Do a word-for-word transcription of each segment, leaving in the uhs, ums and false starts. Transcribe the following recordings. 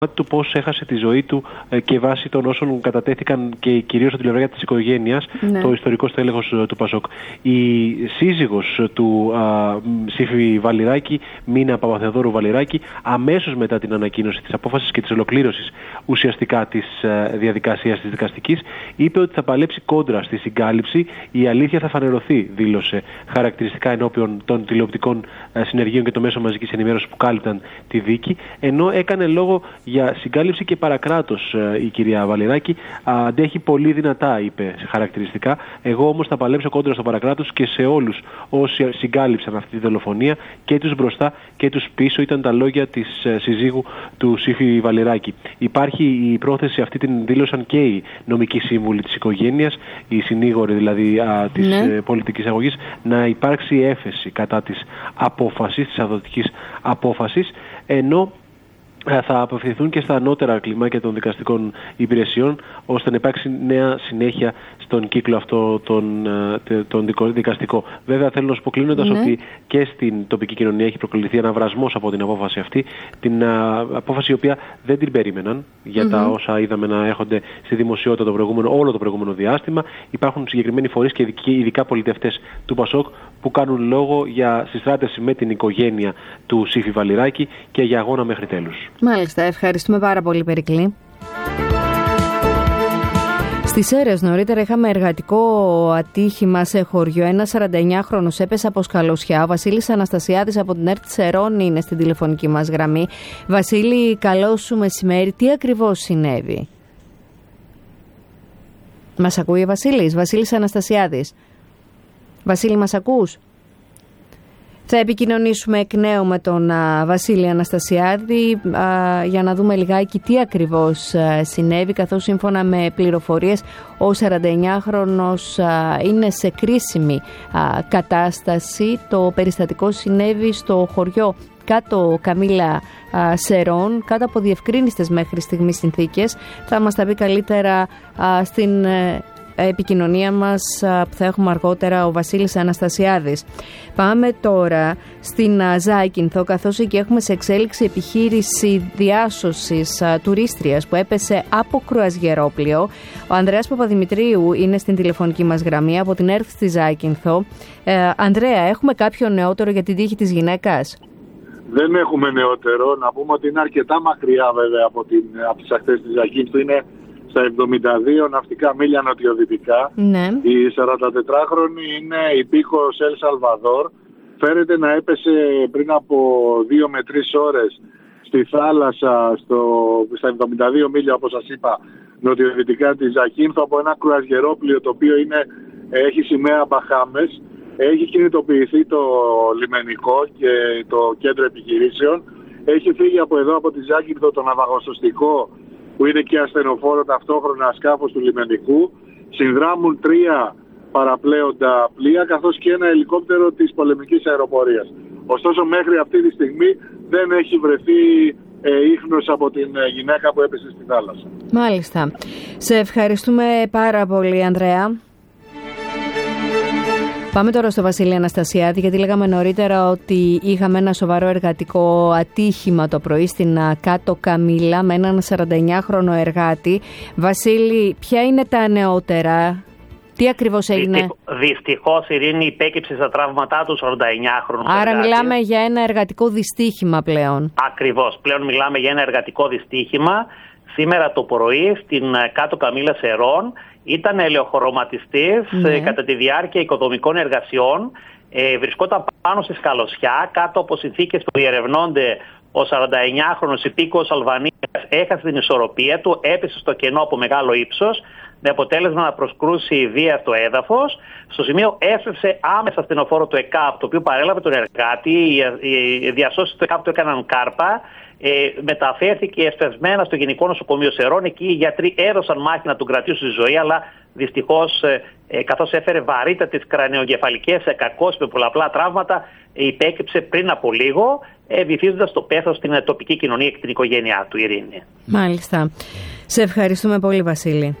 του πώς έχασε τη ζωή του και βάσει των όσων κατατέθηκαν και κυρίως από την πλευρά της οικογένειας, ναι. Το ιστορικό στέλεχος του Πασόκ. Η σύζυγος του α, Σύφη Βαλιράκη, Μίνα Παπαθεοδόρου Βαλιράκη, αμέσως μετά την ανακοίνωση της απόφασης και της ολοκλήρωσης ουσιαστικά της α, διαδικασίας της δικαστικής, είπε ότι θα παλέψει κόντρα στη συγκάλυψη. Η αλήθεια θα φανερωθεί, δήλωσε χαρακτηριστικά ενώπιον των τηλεοπτικών α, συνεργείων και των μέσων μαζικής ενημέρωσης που κάλυπταν τη δίκη, ενώ έκανε λόγο για συγκάλυψη και παρακράτος η κυρία Βαλιράκη. Αντέχει πολύ δυνατά, είπε χαρακτηριστικά. Εγώ όμως θα παλέψω κόντρα στο παρακράτος και σε όλους όσοι συγκάλυψαν αυτή τη δολοφονία, και τους μπροστά και τους πίσω, ήταν τα λόγια της συζύγου του Σύφη Βαλιράκη. Υπάρχει η πρόθεση, αυτή την δήλωσαν και οι νομικοί σύμβουλοι της οικογένειας, οι συνήγοροι δηλαδή α, της ναι. πολιτικής αγωγής, να υπάρξει έφεση κατά της απόφασης, της αδοτικής απόφασης, ενώ θα απευθυνθούν και στα ανώτερα κλιμάκια των δικαστικών υπηρεσιών, ώστε να υπάρξει νέα συνέχεια στον κύκλο αυτό τον, τον δικαστικό. Βέβαια, θέλω να σου πω κλείνοντας ναι. ότι και στην τοπική κοινωνία έχει προκληθεί ένα βρασμός από την απόφαση αυτή. Την α, απόφαση η οποία δεν την περίμεναν για mm-hmm. τα όσα είδαμε να έχονται στη δημοσιότητα το προηγούμενο, όλο το προηγούμενο διάστημα. Υπάρχουν συγκεκριμένοι φορείς και ειδικά πολιτευτές του Πασόκ που κάνουν λόγο για συστράτευση με την οικογένεια του Σύφη Βαλιράκη και για αγώνα μέχρι τέλους. Μάλιστα, ευχαριστούμε πάρα πολύ, Περικλή. Στις Σέρρες νωρίτερα είχαμε εργατικό ατύχημα σε χωριό. Ένας σαρανταεννιάχρονος έπεσε από σκαλωσιά. Ο Βασίλης Αναστασιάδης από την ΕΡΤ Σερών είναι στην τηλεφωνική μας γραμμή. Βασίλη, καλό σου μεσημέρι. Τι ακριβώς συνέβη? Μας ακούει ο Βασίλης? Βασίλης Αναστασιάδης. Βασίλη, μας ακούς? Θα επικοινωνήσουμε εκ νέου με τον α, Βασίλη Αναστασιάδη α, για να δούμε λιγάκι τι ακριβώς α, συνέβη, καθώς σύμφωνα με πληροφορίες ο σαρανταεννιάχρονος α, είναι σε κρίσιμη α, κατάσταση. Το περιστατικό συνέβη στο χωριό κάτω Καμήλα α, Σερών, κάτω από διευκρίνιστες μέχρι στιγμής συνθήκες. Θα μας τα πει καλύτερα α, στην ε, επικοινωνία μας που θα έχουμε αργότερα ο Βασίλης Αναστασιάδης. Πάμε τώρα στην Ζάκυνθο, καθώς εκεί έχουμε σε εξέλιξη επιχείρηση διάσωσης τουρίστριας που έπεσε από κρουαζιερόπλοιο. Ο Ανδρέας Παπαδημητρίου είναι στην τηλεφωνική μας γραμμή από την ΕΡΤ στη Ζάκυνθο. Ε, Ανδρέα, έχουμε κάποιο νεότερο για την τύχη της γυναίκας? Δεν έχουμε νεότερο. Να πούμε ότι είναι αρκετά μακριά βέβαια από, την, από τις ακτές της Ζάκυνθου. Είναι στα εβδομήντα δύο ναυτικά μίλια νοτιοδυτικά. Ναι. Η σαραντατετράχρονη είναι υπήκοος Ελ Σαλβαδόρ. Φέρεται να έπεσε πριν από δύο με τρεις ώρες στη θάλασσα στο, στα εβδομήντα δύο μίλια, όπως σας είπα, νοτιοδυτικά της Ζάκυνθου, από ένα κρουαζιερόπλοιο το οποίο είναι, έχει σημαία Μπαχάμες. Έχει κινητοποιηθεί το λιμενικό και το κέντρο επιχειρήσεων. Έχει φύγει από εδώ, από τη Ζάκυνθο, το ναυαγοσωστικό, που είναι και ασθενοφόρο ταυτόχρονα σκάφος του λιμενικού. Συνδράμουν τρία παραπλέοντα πλοία, καθώς και ένα ελικόπτερο της πολεμικής αεροπορίας. Ωστόσο, μέχρι αυτή τη στιγμή δεν έχει βρεθεί ε, ίχνος από την γυναίκα που έπεσε στη θάλασσα. Μάλιστα. Σε ευχαριστούμε πάρα πολύ, Ανδρέα. Πάμε τώρα στο Βασίλη Αναστασιάδη, γιατί λέγαμε νωρίτερα ότι είχαμε ένα σοβαρό εργατικό ατύχημα το πρωί στην Κάτω Καμήλα με έναν σαρανταεννιάχρονο εργάτη. Βασίλη, ποια είναι τα νεότερα? Τι ακριβώς έγινε? Δυστυχώς, Ειρήνη, υπέκυψε στα τραύματά του σαρανταεννιάχρονου. Άρα εργάτη. Μιλάμε για ένα εργατικό δυστύχημα πλέον. Ακριβώς, πλέον μιλάμε για ένα εργατικό δυστύχημα. Σήμερα το πρωί στην Κάτω Καμήλα Σερών ήταν ελαιοχρωματιστής ναι. κατά τη διάρκεια οικοδομικών εργασιών. Ε, βρισκόταν πάνω στη σκαλωσιά, κάτω από συνθήκες που διερευνώνται. Ο σαρανταεννιάχρονος υπήκοος Αλβανίας έχασε την ισορροπία του, έπεσε στο κενό από μεγάλο ύψος, με αποτέλεσμα να προσκρούσει βία στο έδαφος. Στο σημείο έσπευσε άμεσα στενοφόρο του ΕΚΑΠ, το οποίο παρέλαβε τον εργάτη. Οι διασώσεις του ΕΚΑΠ του έκαναν κάρπα. Ε, μεταφέρθηκε εσπευσμένα στο Γενικό Νοσοκομείο Σερών. Εκεί οι γιατροί έδωσαν μάχη να τον κρατήσουν στη ζωή, αλλά δυστυχώς, ε, ε, καθώς έφερε βαρύτατες κρανιογκεφαλικές κακώσεις με πολλαπλά τραύματα, ε, υπέκυψε πριν από λίγο, ε, βυθίζοντας το πέθος στην ε, τοπική κοινωνία και την οικογένειά του, Ειρήνη. Μάλιστα. Σε ευχαριστούμε πολύ, Βασίλη.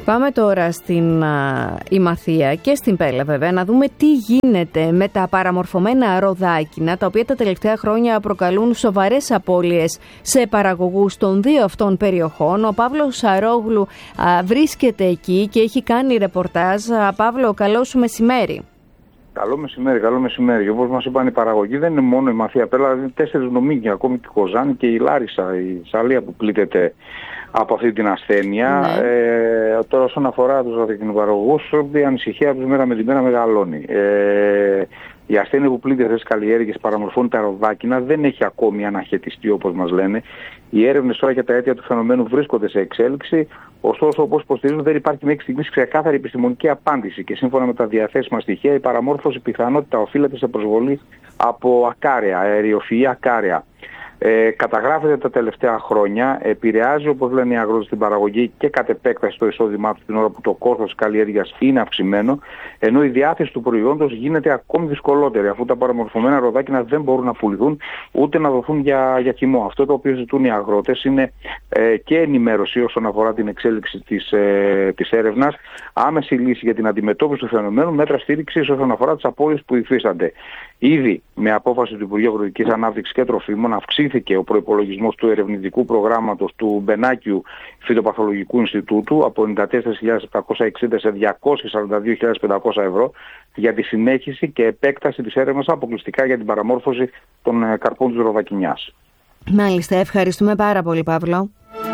Πάμε τώρα στην α, Ημαθία και στην Πέλα βέβαια να δούμε τι γίνεται με τα παραμορφωμένα ροδάκινα, τα οποία τα τελευταία χρόνια προκαλούν σοβαρές απώλειες σε παραγωγούς των δύο αυτών περιοχών. Ο Παύλος Σαρόγλου α, βρίσκεται εκεί και έχει κάνει ρεπορτάζ. Α, Παύλο, καλό σου μεσημέρι. Καλό μεσημέρι, καλό μεσημέρι. Όπως μας είπαν, η παραγωγή δεν είναι μόνο η Μαθία Πέλα, είναι τέσσερις νομοί, ακόμη και η Κοζάνη και η Λάρισα, η Σαλία που πλήττεται από αυτή την ασθένεια. Ναι. Ε, τώρα όσον αφορά τους ροδακινοπαραγωγούς, η ανησυχία τους μέρα με τη μέρα μεγαλώνει. Ε, η ασθένεια που πλήττει αυτές τις καλλιέργειες, παραμορφώνει τα ροδάκινα, δεν έχει ακόμη αναχαιτιστεί όπως μας λένε. Οι έρευνες τώρα για τα αίτια του φαινομένου βρίσκονται σε εξέλιξη. Ωστόσο, όπως υποστηρίζουν, δεν υπάρχει μέχρι στιγμής ξεκάθαρη επιστημονική απάντηση και σύμφωνα με τα διαθέσιμα στοιχεία, η παραμόρφωση πιθανότητα οφείλεται σε προσβολή από ακάραια, αεριοφυή ακάραια. Ε, καταγράφεται τα τελευταία χρόνια, επηρεάζει όπως λένε οι αγρότες την παραγωγή και κατ' επέκταση το εισόδημά του την ώρα που το κόστος της καλλιέργειας είναι αυξημένο, ενώ η διάθεση του προϊόντος γίνεται ακόμη δυσκολότερη, αφού τα παραμορφωμένα ροδάκινα δεν μπορούν να πουληθούν ούτε να δοθούν για, για χυμό. Αυτό το οποίο ζητούν οι αγρότες είναι ε, και ενημέρωση όσον αφορά την εξέλιξη της, ε, της έρευνας, άμεση λύση για την αντιμετώπιση του φαινομένου, μέτρα στήριξης όσον αφορά τις απώλειες που υφίστανται. Ήδη με απόφαση του Υπουργείου Αγροτικής Ανάπτυξης και Τροφίμων αυξήθηκε ο προϋπολογισμός του ερευνητικού προγράμματος του Μπενάκιου Φυτοπαθολογικού Ινστιτούτου από ενενήντα τέσσερις χιλιάδες επτακόσια εξήντα σε διακόσιες σαράντα δύο χιλιάδες πεντακόσια ευρώ για τη συνέχιση και επέκταση της έρευνας αποκλειστικά για την παραμόρφωση των καρπών της ροδακινιάς. Μάλιστα, ευχαριστούμε πάρα πολύ, Παύλο.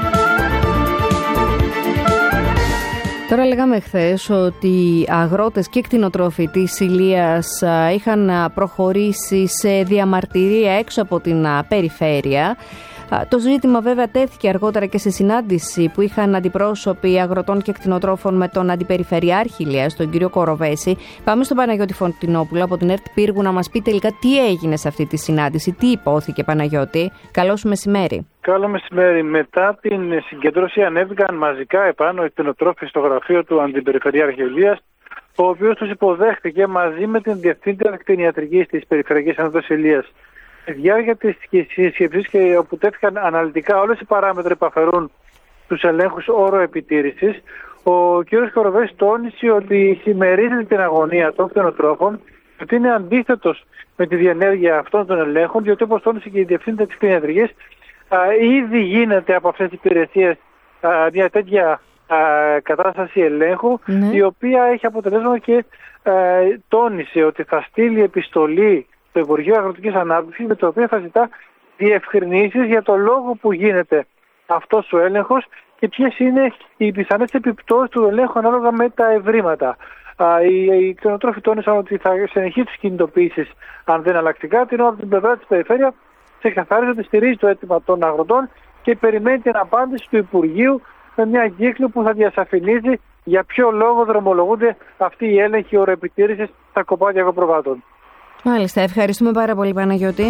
Τώρα λέγαμε χθες ότι αγρότες και κτηνοτρόφοι της Ηλίας είχαν προχωρήσει σε διαμαρτυρία έξω από την περιφέρεια. Το ζήτημα βέβαια τέθηκε αργότερα και σε συνάντηση που είχαν αντιπρόσωποι αγροτών και κτηνοτρόφων με τον Αντιπεριφερειάρχη Ηλίας, τον κύριο Κοροβέση. Πάμε στον Παναγιώτη Φωτεινόπουλο από την ΕΡΤ Πύργου να μας πει τελικά τι έγινε σε αυτή τη συνάντηση, τι υπόθηκε, Παναγιώτη. Καλό σου μεσημέρι. Καλό μεσημέρι. Μετά την συγκέντρωση ανέβηκαν μαζικά επάνω οι κτηνοτρόφοι στο γραφείο του Αντιπεριφερειάρχη Ηλίας, ο οποίος τους υποδέχτηκε μαζί με την Διευθύντρια Κτηνιατρικής της Περιφερειακής Ένωσης Ηλίας. Στη διάρκεια της συσκεψής και όπου τέθηκαν αναλυτικά όλες οι παράμετροι που αφαιρούν τους ελέγχους όρο επιτήρησης, ο κ. Κοροβέης τόνισε ότι συμμερίζεται την αγωνία των κτηνοτρόφων, ότι είναι αντίθετος με τη διενέργεια αυτών των ελέγχων, διότι όπως τόνισε και η Διευθύντρια της Κτηνιατρικής, ήδη γίνεται από αυτές τις υπηρεσίες α, μια τέτοια α, κατάσταση ελέγχου, ναι. η οποία έχει αποτελέσμα και α, τόνισε ότι θα στείλει επιστολή στο Υπουργείο Αγροτικής Ανάπτυξης, με το οποίο θα ζητά διευκρινήσεις για το λόγο που γίνεται αυτός ο έλεγχος και ποιες είναι οι πιθανές επιπτώσεις του ελέγχου ανάλογα με τα ευρήματα. Οι, οι κτηνοτρόφοι τόνισαν ότι θα συνεχίσει τις κινητοποιήσεις αν δεν αλλακτικά, την ώρα από την πλευρά της περιφέρεια ξεκαθάριζε ότι στηρίζει το αίτημα των αγροτών και περιμένει την απάντηση του Υπουργείου με μια εγκύκλιο που θα διασαφηνίζει για ποιο λόγο δρομολογούνται αυτοί οι έλεγχοι οροεπιτήρησης στα κοπάδια αγροπροβάτων. Μάλιστα, ευχαριστούμε πάρα πολύ, Παναγιώτη.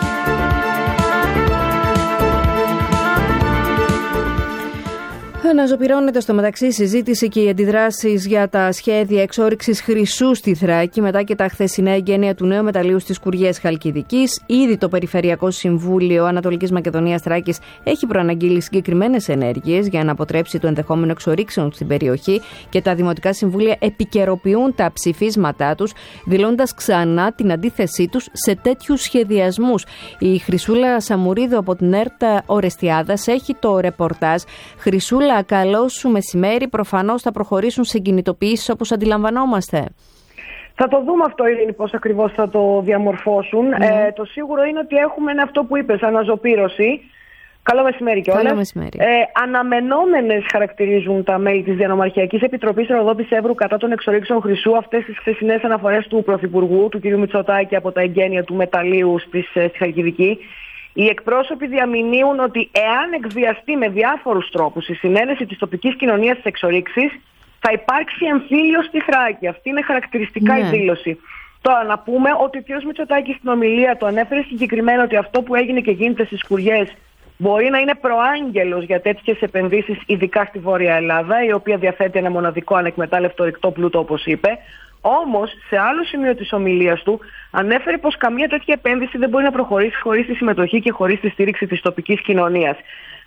Αναζωπυρώνεται στο μεταξύ η συζήτηση και οι αντιδράσεις για τα σχέδια εξόρυξης χρυσού στη Θράκη μετά και τα χθεσινά εγγένεια του νέου μεταλλείου στις Κουριές Χαλκιδικής. Ήδη το Περιφερειακό Συμβούλιο Ανατολικής Μακεδονίας Θράκης έχει προαναγγείλει συγκεκριμένες ενέργειες για να αποτρέψει το ενδεχόμενο εξορίξεων στην περιοχή και τα Δημοτικά Συμβούλια επικαιροποιούν τα ψηφίσματά τους, δηλώντας ξανά την αντίθεσή τους σε τέτοιους σχεδιασμούς. Η Χρυσούλα Σαμουρίδου από την ΕΡΤ Ορεστιάδας έχει το ρεπορτάζ. Χρυσούλα, καλό σου μεσημέρι. Προφανώς θα προχωρήσουν σε κινητοποιήσεις όπως αντιλαμβανόμαστε. Θα το δούμε αυτό, Ειρήνη, πώς ακριβώς θα το διαμορφώσουν. Mm. Ε, το σίγουρο είναι ότι έχουμε αυτό που είπες, αναζωπήρωση. Καλό μεσημέρι κιόλας. Καλό μεσημέρι. Ε, αναμενόμενες χαρακτηρίζουν τα μέλη της Διανομαρχιακής Επιτροπής Ροδόπης Εύρου κατά των εξορίξεων χρυσού αυτές τις χθεσινές αναφορές του Πρωθυπουργού, του κ. Μητσοτάκη, από τα εγγένεια του μεταλλείου στη Χαλκιδική. Οι εκπρόσωποι διαμηνύουν ότι εάν εκβιαστεί με διάφορους τρόπους η συνένεση της τοπικής κοινωνίας της εξορίξης, θα υπάρξει εμφύλιο στη Θράκη. Αυτή είναι χαρακτηριστικά ναι. η δήλωση. Τώρα να πούμε ότι ο κ. Μητσοτάκης στην ομιλία του ανέφερε συγκεκριμένα ότι αυτό που έγινε και γίνεται στις Κουριές μπορεί να είναι προάγγελος για τέτοιες επενδύσεις, ειδικά στη Βόρεια Ελλάδα, η οποία διαθέτει ένα μοναδικό ανεκμετάλλευτο ρηκτό πλούτο, όπως είπε. Όμως, σε άλλο σημείο της ομιλίας του, ανέφερε πως καμία τέτοια επένδυση δεν μπορεί να προχωρήσει χωρίς τη συμμετοχή και χωρίς τη στήριξη της τοπικής κοινωνίας.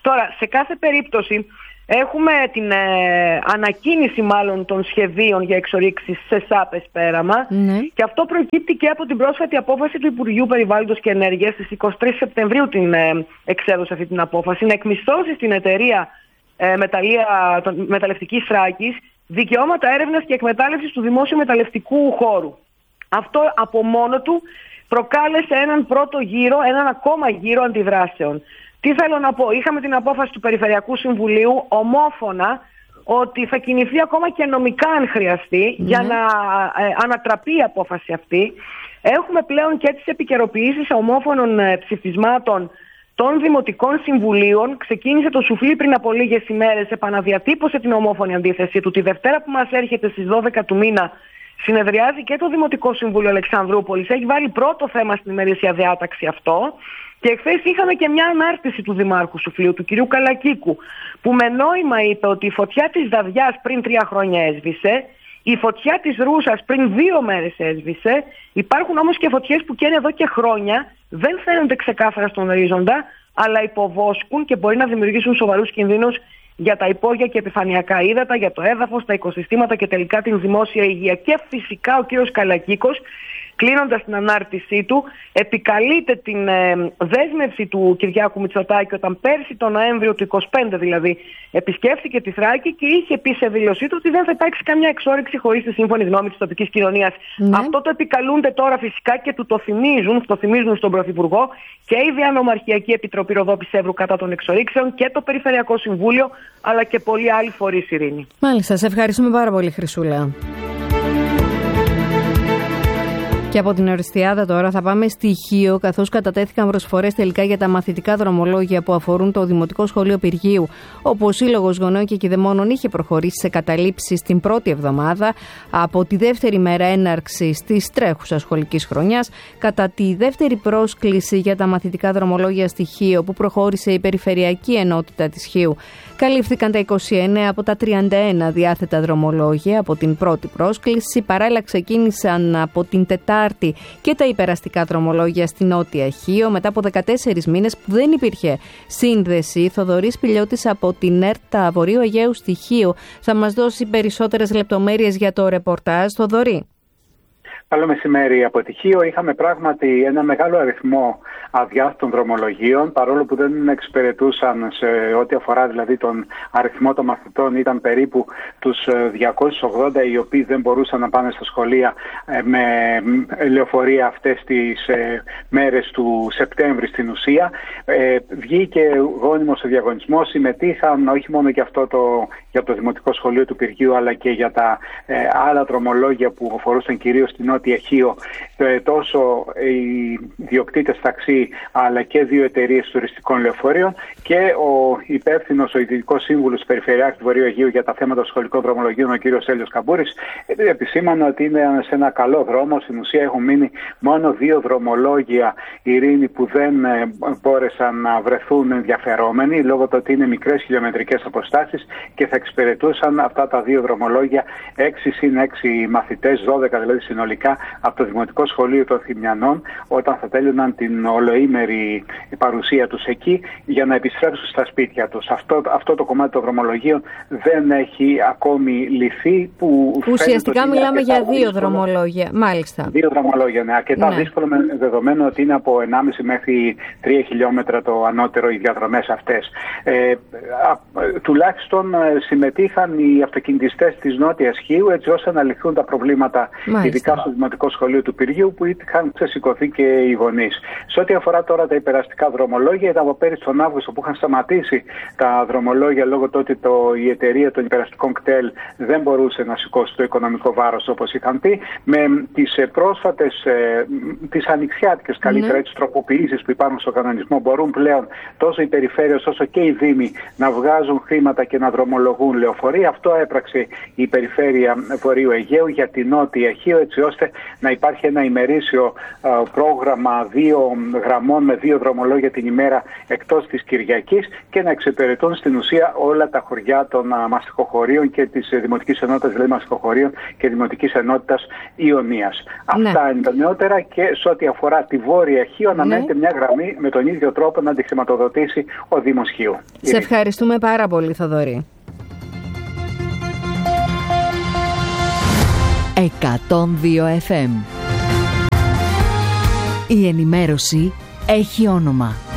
Τώρα, σε κάθε περίπτωση έχουμε την ε, ανακοίνηση μάλλον των σχεδίων για εξορίξεις σε ΣΑΠΕΣ πέραμα, ναι. Και αυτό προκύπτει και από την πρόσφατη απόφαση του Υπουργείου Περιβάλλοντος και Ενέργειας στις εικοστή τρίτη Σεπτεμβρίου την ε, εξέδωσε αυτή την απόφαση να εκμισθώσει στην εταιρεία ε, μεταλλεία, τον, μεταλλευτικής Θράκης δικαιώματα έρευνας και εκμετάλλευσης του δημόσιου μεταλλευτικού χώρου. Αυτό από μόνο του προκάλεσε έναν πρώτο γύρο, έναν ακόμα γύρο αντιδράσεων. Τι θέλω να πω, είχαμε την απόφαση του Περιφερειακού Συμβουλίου ομόφωνα ότι θα κινηθεί ακόμα και νομικά αν χρειαστεί, mm. για να ε, ανατραπεί η απόφαση αυτή. Έχουμε πλέον και τις επικαιροποιήσεις ομόφωνων ε, ψηφισμάτων των Δημοτικών Συμβουλίων. Ξεκίνησε το σουφλί πριν από λίγες ημέρες, επαναδιατύπωσε την ομόφωνη αντίθεση του. Τη Δευτέρα που μας έρχεται στις δώδεκα του μήνα συνεδριάζει και το Δημοτικό Συμβούλιο Αλεξανδρούπολης. Έχει βάλει πρώτο θέμα στην ημερήσια διάταξη αυτό. Και χθες είχαμε και μια ανάρτηση του Δημάρχου Σουφλίου, του κυρίου Καλακίκου, που με νόημα είπε ότι η φωτιά της Δαδιάς πριν τρία χρόνια έσβησε, η φωτιά της Ρούσας πριν δύο μέρες έσβησε, υπάρχουν όμως και φωτιές που καίνε εδώ και χρόνια, δεν φαίνονται ξεκάθαρα στον ορίζοντα, αλλά υποβόσκουν και μπορεί να δημιουργήσουν σοβαρούς κινδύνους για τα υπόγεια και επιφανειακά ύδατα, για το έδαφος, τα οικοσυστήματα και τελικά την δημόσια υγεία. Και φυσικά ο κύριος Καλακίκος, κλείνοντας την ανάρτησή του, επικαλείται την ε, δέσμευση του Κυριάκου Μητσοτάκη όταν πέρσι τον Νοέμβριο του είκοσι πέντε δηλαδή επισκέφθηκε τη Θράκη και είχε πει σε δήλωσή του ότι δεν θα υπάρξει καμιά εξόρυξη χωρίς τη σύμφωνη γνώμη της τοπικής κοινωνίας. Ναι. Αυτό το επικαλούνται τώρα φυσικά και του το θυμίζουν, το θυμίζουν στον Πρωθυπουργό και η Διανομαρχιακή Επιτροπή Ροδόπης Εύρου κατά των εξορίξεων και το Περιφερειακό Συμβούλιο, αλλά και πολλοί άλλοι φορείς, Ειρήνη. Μάλιστα, σε ευχαριστούμε πάρα πολύ, Χρυσούλα. Και από την Οριστιάδα τώρα θα πάμε στη Χίο, καθώς κατατέθηκαν προσφορές τελικά για τα μαθητικά δρομολόγια που αφορούν το Δημοτικό Σχολείο Πυργίου, όπου ο Σύλλογος Γονέων και Κηδεμόνων είχε προχωρήσει σε καταλήψεις την πρώτη εβδομάδα από τη δεύτερη μέρα έναρξης της τρέχουσας σχολικής χρονιάς. Κατά τη δεύτερη πρόσκληση για τα μαθητικά δρομολόγια στη Χίο, που προχώρησε η Περιφερειακή Ενότητα της Χίου, καλύφθηκαν τα είκοσι εννέα από τα τριάντα ένα διάθετα δρομολόγια από την πρώτη πρόσκληση. Παράλληλα ξεκίνησαν από την Τετάρτη και τα υπεραστικά δρομολόγια στη Νότια Χίο, μετά από δεκατέσσερις μήνες που δεν υπήρχε σύνδεση. Θοδωρής Πηλιώτης από την ΕΡΤΑ Βορείου Αιγαίου στη Χίο θα μας δώσει περισσότερες λεπτομέρειες για το ρεπορτάζ. Θοδωρή. Καλό μεσημέρι από τη Χίο. Είχαμε πράγματι ένα μεγάλο αριθμό αδιάθετων δρομολογίων, παρόλο που δεν εξυπηρετούσαν σε ό,τι αφορά δηλαδή τον αριθμό των μαθητών. Ήταν περίπου τους διακόσιους ογδόντα οι οποίοι δεν μπορούσαν να πάνε στα σχολεία με λεωφορεία αυτές τις μέρες του Σεπτέμβρη στην ουσία. Βγήκε γόνιμος ο διαγωνισμός, συμμετείχαν όχι μόνο και αυτό το, για το Δημοτικό Σχολείο του Πυργίου, αλλά και για τα άλλα δρομολόγια που αφορούσαν κυρίως στην Νότια Χίο, τόσο οι διοκτήτες ταξί αλλά και δύο εταιρείες τουριστικών λεωφορείων και ο υπεύθυνος, ο ειδικός σύμβουλος της Περιφερειάρχης του Βορείου Αιγαίου για τα θέματα σχολικών δρομολογίων, ο κ. Έλιος Καμπούρης, επισήμανε ότι είναι σε ένα καλό δρόμο. Στην ουσία έχουν μείνει μόνο δύο δρομολόγια, Ειρήνη, που δεν μπόρεσαν να βρεθούν ενδιαφερόμενοι λόγω του ότι είναι μικρές χιλιομετρικές αποστάσεις και θα εξυπηρετούσαν αυτά τα δύο δρομολόγια έξι συν έξι μαθητές, δώδεκα δηλαδή συνολικά, από το Δημοτικό Σχολείο των Θημιανών, όταν θα τέλειωναν την ολοήμερη παρουσία τους εκεί για να επιστρέψουν στα σπίτια τους. Αυτό, αυτό το κομμάτι των δρομολογίων δεν έχει ακόμη λυθεί. Που ουσιαστικά μιλάμε για δύο δύσκολο. δρομολόγια. Μάλιστα. Δύο δρομολόγια, ναι. Αρκετά ναι. δύσκολο, με δεδομένο ότι είναι από ενάμιση μέχρι τρία χιλιόμετρα το ανώτερο οι διαδρομές αυτές. Ε, α, τουλάχιστον συμμετείχαν οι αυτοκινητιστές της Νότιας Χίου, έτσι ώστε να λυθούν τα προβλήματα, μάλιστα, ειδικά στο Δημοτικό Σχολείο του Πυργίου, που είχαν ξεσηκωθεί και οι γονείς. Σε ό,τι αφορά τώρα τα υπεραστικά δρομολόγια, ήταν από πέρυσι τον Αύγουστο που είχαν σταματήσει τα δρομολόγια λόγω του ότι το, η εταιρεία των υπεραστικών κτέλ δεν μπορούσε να σηκώσει το οικονομικό βάρος όπως είχαν πει. Με τις πρόσφατες, ε, τις ανοιξιάτικες καλύτερα, mm. τις τροποποιήσεις που υπάρχουν στο κανονισμό, μπορούν πλέον τόσο οι περιφέρειες όσο και οι δήμοι να βγάζουν χρήματα και να δρομολογούν λεωφορεία. Αυτό έπραξε η Περιφέρεια Βορείου Αιγαίου για την Νότια Χίο, έτσι ώστε να υπάρχει ένα ημερήσιο ε, πρόγραμμα δύο γραμμών γραμμών με δύο δρομολόγια την ημέρα εκτός της Κυριακής και να εξυπηρετούν στην ουσία όλα τα χωριά των μαστιχοχωρίων και της Δημοτικής Ενότητας, δηλαδή μαστιχοχωρίων και Δημοτικής Ενότητας Ιωνίας. Ναι. Αυτά είναι τα νεότερα και σε ό,τι αφορά τη Βόρεια Χίο αναμένεται ναι. μια γραμμή με τον ίδιο τρόπο να τη χρηματοδοτήσει ο Δήμος Χίου. Σε ευχαριστούμε πάρα πολύ, Θοδωρή. εκατόν δύο εφ εμ. Η ενημέρωση έχει όνομα.